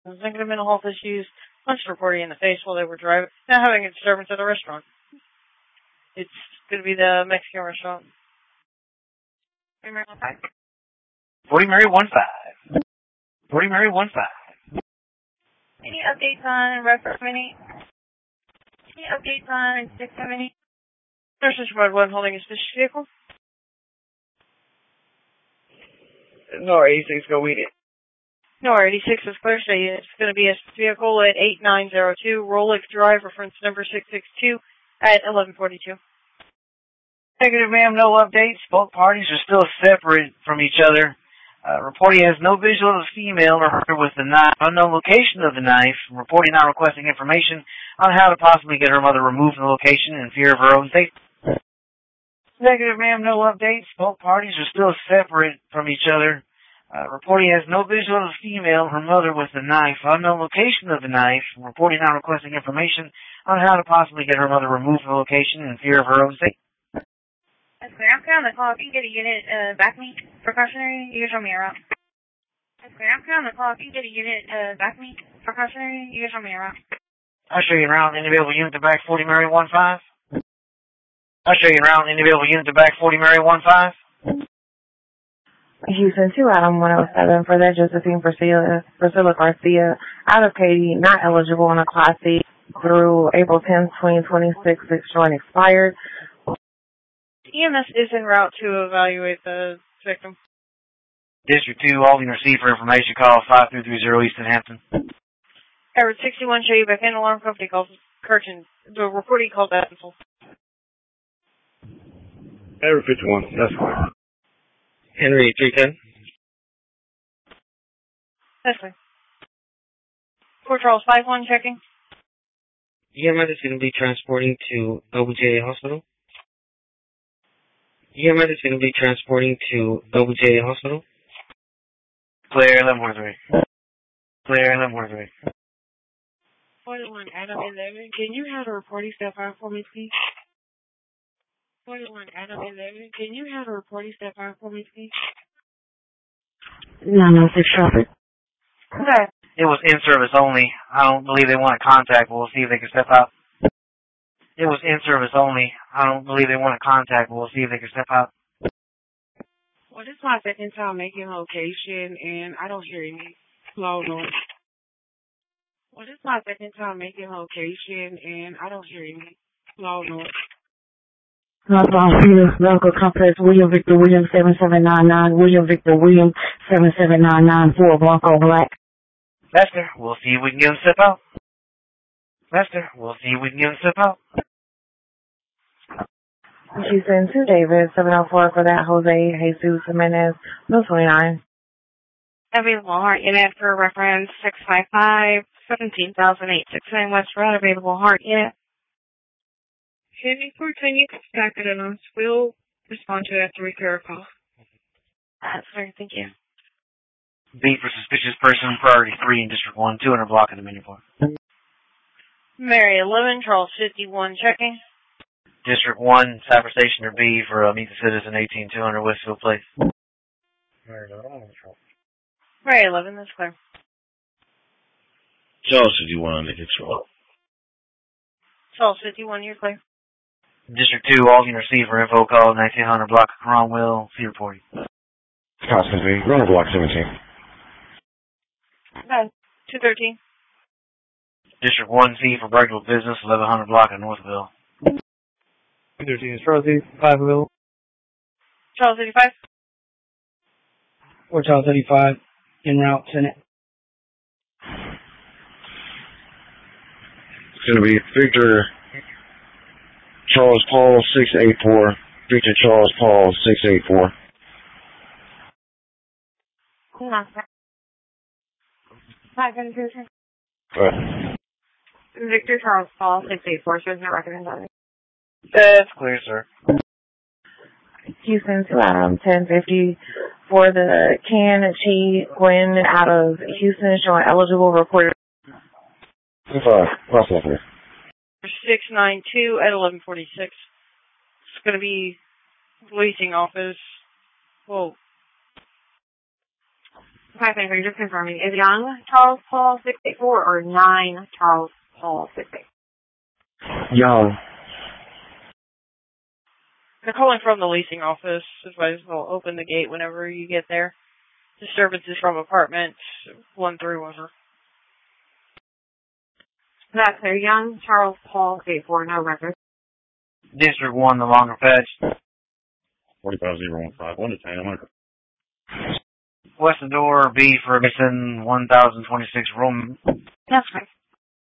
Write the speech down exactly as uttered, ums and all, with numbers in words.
Negative mental health issues, punched a reportee in the face while they were driving, now having a disturbance at the restaurant. It's going to be the Mexican restaurant. Forty Mary one five. Forty Mary one five. Forty Mary one five. Any updates on Red Mini? Any updates on six seventy? Nurses Red One holding a suspicious vehicle. No, eighty-six, go with it. No, eighty-six is clear. So it's going to be a vehicle at eight nine zero two, Rolex Drive, reference number six six two at eleven forty-two. Negative, ma'am, no updates. Both parties are still separate from each other. Uh, reporting has no visual of the female or her with the knife. Unknown location of the knife. Reporting not requesting information on how to possibly get her mother removed from the location in fear of her own safety. Negative, ma'am, no updates. Both parties are still separate from each other. Uh, reporting has no visual of the female, her mother with the knife. Unknown location of the knife. Reporting not requesting information on how to possibly get her mother removed from the location in fear of her own safety. That's clear. I'm clear on the call. If you can get a unit uh, back me, precautionary, you can show me around. That's clear. I'm clear on the call. If you can get a unit uh, back me, precautionary, you can show me around. I'll show you around. Any available unit to back forty Mary one five. I'll show you around. Any available unit to back forty Mary one five. Houston two, Adam one oh seven for that Josephine Priscilla, Priscilla Garcia, out of Katy, not eligible on a Class C through April tenth, twenty twenty-six, showing expired. E M S is en route to evaluate the victim. District two, all you receive for information, call five three three zero Easton Hampton. Edward sixty-one, show you back in. Alarm company calls Kirchen. The reporting called that. Edward fifty-one, that's fine. Henry three ten. That's fine. Fort Charles five one, checking. E M S is going to be transporting to L B J A Hospital. E M S is going to be transporting to L B J A Hospital. Clear, eleven forty-three. Clear, eleven forty-three. forty-one, Adam eleven. Can you have a reporting step out for me, please? forty-one, Adam eleven. Can you have a reporting step out for me, please? nine oh six traffic. Okay. It was in service only. I don't believe they want contact. We'll see if they can step out. It was in service only. I don't believe they want contact. We'll see if they can step out. Well, this is my second time making location, and I don't hear any low noise. Well, this is my second time making location, and I don't hear any low noise. Los Angeles Medical Complex, William Victor Williams, seven seven nine nine, William Victor Williams, seven seven nine nine, four Blanco Black. Lester, we'll see if we can get him to step out. Lester, we'll see if we can get him to step out. Houston two, David, seven oh four for that, Jose Jesus Jimenez, no twenty-nine. Available heart unit for reference six five five, seventeen thousand eight sixty-nine West Road. Available heart unit. Henry Court, can you contact it and we'll respond to it after we clear a call. That's fair, thank you. B for suspicious person, priority three in District one, two hundred block in the menu point. Mary eleven, Charles fifty-one, checking. District one, Cyber Station or B for uh, Meet the Citizen, eighteen two hundred Westfield Place. Mary eleven, that's clear. Charles fifty-one under control. Charles fifty-one, you're clear. District two, all you receive for info call nineteen hundred block of Cromwell, C reporting. Constantly, Runner Block seventeen. Okay, two thirteen. District one, C for Burglar Business, eleven hundred block of Northville. two thirteen is Charles eighty-five available. Charles eighty-five. Or Charles eighty-five, en route, Senate. It's going to be Victor Charles Paul six eight four. Victor Charles Paul six eight four. Five penetration. Right. Victor Charles Paul six eight four, so it's not recommended. That's clear, sir. Houston two, Adam ten fifty for the Can Chi Gwen out of Houston, showing eligible reporter. Five. Cross that here. six nine two at eleven forty-six. It's going to be leasing office. Whoa. five thank you. Just confirming. Is Young Charles Paul six eight four or nine Charles Paul six eight four? Young. They're calling from the leasing office. Advise will open the gate whenever you get there. Disturbances from apartment one through over. That's clear. Young Charles Paul eight four. No record. District one, the longer fetch. forty-five zero one five. one to ten. I'm going to West of door, B, Ferguson, one thousand twenty-six room. That's right.